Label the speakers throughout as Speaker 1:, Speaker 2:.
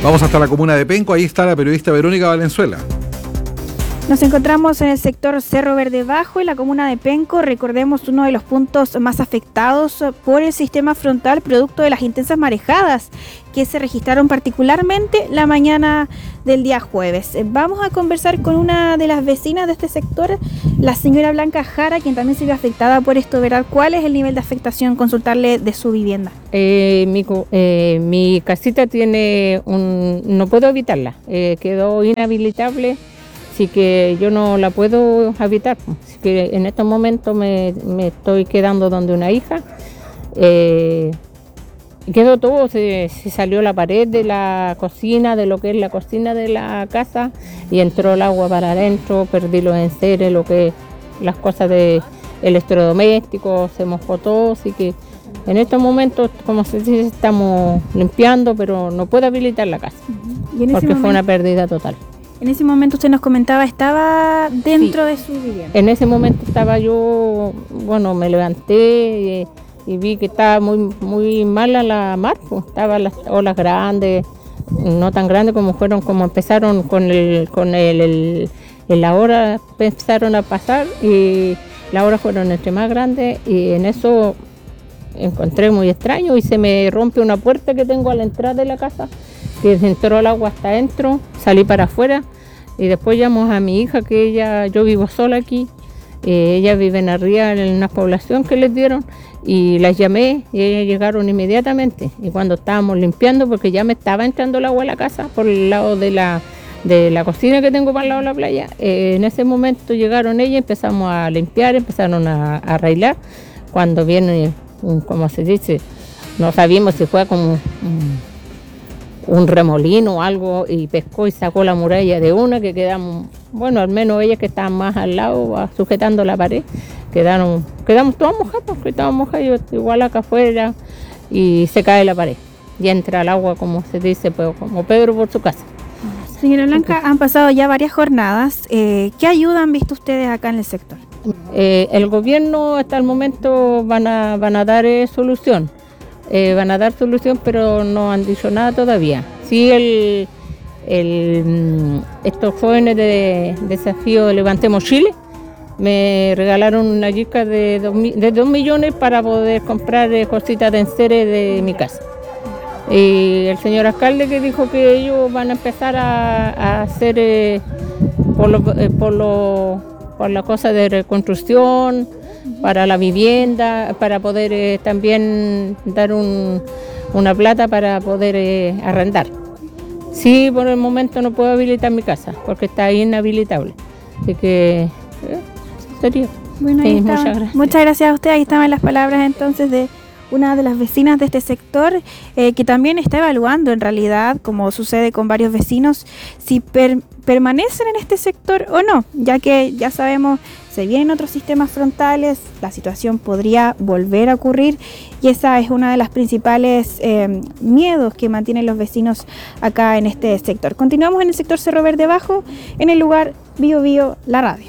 Speaker 1: Vamos hasta la comuna de Penco, ahí está la periodista Verónica Valenzuela.
Speaker 2: Nos encontramos en el sector Cerro Verde Bajo, en la comuna de Penco. Recordemos, uno de los puntos más afectados por el sistema frontal, producto de las intensas marejadas que se registraron particularmente la mañana del día jueves. Vamos a conversar con una de las vecinas de este sector, la señora Blanca Jara, quien también se vio afectada por esto. ¿Verdad? ¿Cuál es el nivel de afectación? Consultarle de su vivienda.
Speaker 3: Mi casita tiene no puedo habitarla, quedó inhabilitable. Así que yo no la puedo habitar. Así que en estos momentos me estoy quedando donde una hija. Quedó todo, se salió la pared de la cocina, de lo que es la cocina de la casa, y entró el agua para adentro, perdí los enseres, las cosas de electrodomésticos, se mojó todo. Así que en estos momentos, como se dice, estamos limpiando, pero no puedo habilitar la casa, porque fue una pérdida total.
Speaker 2: En ese momento usted nos comentaba, estaba dentro de su vivienda.
Speaker 3: En ese momento estaba yo, me levanté y vi que estaba muy mala la mar, pues, estaban las olas grandes, no tan grandes como empezaron con la hora, empezaron a pasar, y las horas fueron entre más grandes, y en eso encontré muy extraño y se me rompe una puerta que tengo a la entrada de la casa, que entró el agua hasta adentro, salí para afuera y después llamó a mi hija, que yo vivo sola aquí, ella vive en arriba en una población que les dieron, y las llamé y ellas llegaron inmediatamente, y cuando estábamos limpiando, porque ya me estaba entrando el agua a la casa por el lado de la cocina que tengo para el lado de la playa, en ese momento llegaron ellas, empezamos a limpiar, empezaron a arreglar. Cuando viene, como se dice, no sabíamos si fue como un remolino o algo, y pescó y sacó la muralla de una, que quedamos, al menos ellas que estaban más al lado sujetando la pared, quedamos todas mojadas, porque estábamos mojadas, igual acá afuera, y se cae la pared y entra el agua, como se dice, como Pedro por su casa.
Speaker 2: Señora Blanca, han pasado ya varias jornadas. ¿Qué ayuda han visto ustedes acá en el sector?
Speaker 3: El gobierno hasta el momento van a dar solución. Van a dar solución, pero no han dicho nada todavía. Sí, estos jóvenes de Desafío Levantemos Chile me regalaron una chica de 2 millones para poder comprar cositas de enseres de mi casa. Y el señor alcalde, que dijo que ellos van a empezar a hacer por la cosa de reconstrucción, para la vivienda, para poder también dar una plata para poder arrendar. Sí, por el momento no puedo habilitar mi casa porque está inhabilitable. Así que sería.
Speaker 2: Bueno,
Speaker 3: sí, muchas gracias.
Speaker 2: Muchas gracias a usted. Ahí estaban las palabras entonces de una de las vecinas de este sector, que también está evaluando en realidad, como sucede con varios vecinos, si permanecen en este sector o no, ya que ya sabemos, se vienen otros sistemas frontales, la situación podría volver a ocurrir, y esa es una de las principales miedos que mantienen los vecinos acá en este sector. Continuamos en el sector Cerro Verde Bajo, en el lugar Bio Bio, la radio.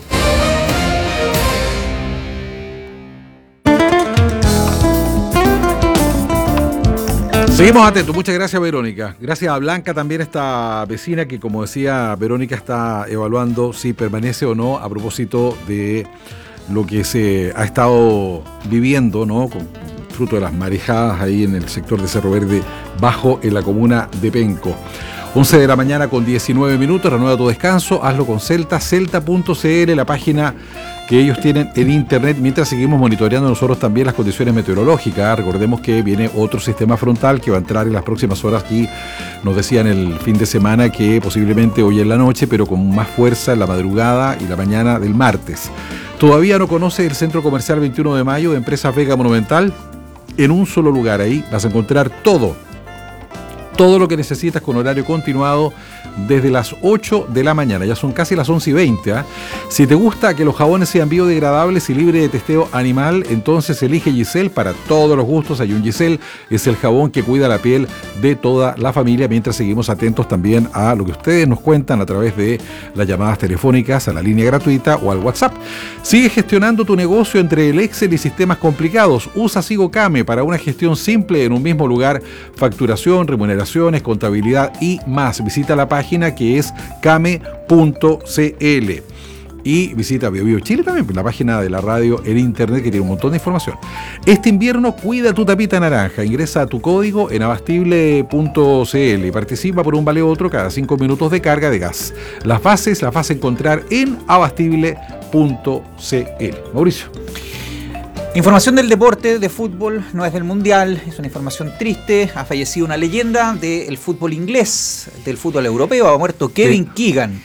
Speaker 1: Seguimos atentos, muchas gracias Verónica. Gracias a Blanca, también esta vecina que, como decía Verónica, está evaluando si permanece o no a propósito de lo que se ha estado viviendo, ¿no?, con fruto de las marejadas ahí en el sector de Cerro Verde Bajo, en la comuna de Penco. 11 de la mañana con 19 minutos, renueva tu descanso, hazlo con Celta, celta.cl, la página que ellos tienen en internet, mientras seguimos monitoreando nosotros también las condiciones meteorológicas. Recordemos que viene otro sistema frontal que va a entrar en las próximas horas. Aquí nos decían el fin de semana que posiblemente hoy en la noche, pero con más fuerza en la madrugada y la mañana del martes. ¿Todavía no conoce el Centro Comercial 21 de Mayo de Empresas Vega Monumental? En un solo lugar, ahí vas a encontrar todo lo que necesitas con horario continuado desde las 8 de la mañana. Ya son casi las 11:20. Si te gusta que los jabones sean biodegradables y libres de testeo animal, entonces elige Giselle para todos los gustos. Hay un Giselle, es el jabón que cuida la piel de toda la familia, mientras seguimos atentos también a lo que ustedes nos cuentan a través de las llamadas telefónicas a la línea gratuita o al WhatsApp. Sigue gestionando tu negocio entre el Excel y sistemas complicados. Usa SigoCame para una gestión simple en un mismo lugar, facturación, remuneración, licitaciones, contabilidad y más. Visita la página que es came.cl. Y visita BioBio Chile también, la página de la radio en internet que tiene un montón de información. Este invierno cuida tu tapita naranja. Ingresa a tu código en abastible.cl y participa por un vale otro cada 5 minutos de carga de gas. Las bases las vas a encontrar en abastible.cl. Mauricio.
Speaker 4: Información del deporte, de fútbol, no es del mundial, es una información triste. Ha fallecido una leyenda del fútbol inglés, del fútbol europeo, ha muerto Kevin Keegan.